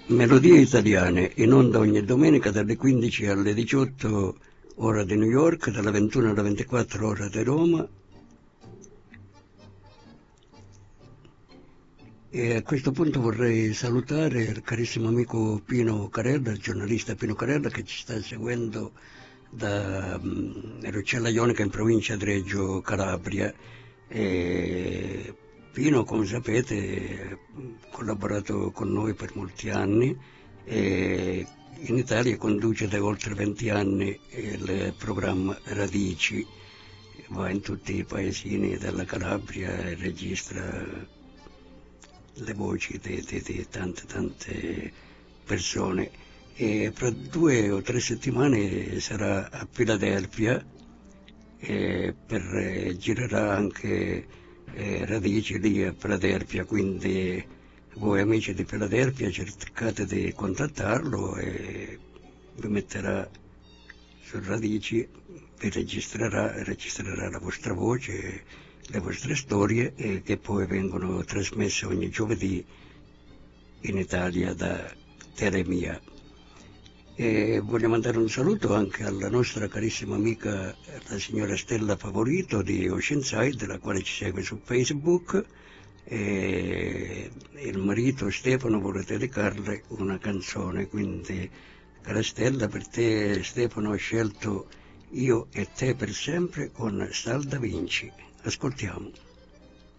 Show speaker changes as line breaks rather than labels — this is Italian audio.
Melodie italiane, in onda ogni domenica dalle 15 alle 18 ora di New York, dalle 21 alle 24 ora di Roma. E a questo punto vorrei salutare il carissimo amico Pino Carella, il giornalista Pino Carella, che ci sta seguendo da Roccella Ionica in provincia di Reggio Calabria. E Pino, come sapete, ha collaborato con noi per molti anni e in Italia conduce da oltre 20 anni il programma Radici, va in tutti i paesini della Calabria e registra le voci di tante persone. E fra 2 o 3 settimane sarà a Filadelfia girerà anche Radici lì a Filadelfia, quindi voi amici di Filadelfia cercate di contattarlo e vi metterà su Radici, vi registrerà la vostra voce, le vostre storie che poi vengono trasmesse ogni giovedì in Italia da Telemia. E voglio mandare un saluto anche alla nostra carissima amica, la signora Stella Favorito di Oceanside, la quale ci segue su Facebook, e il marito Stefano vuole dedicarle una canzone, quindi cara Stella, per te Stefano ha scelto Io e te per sempre con Sal da Vinci. Ascoltiamo.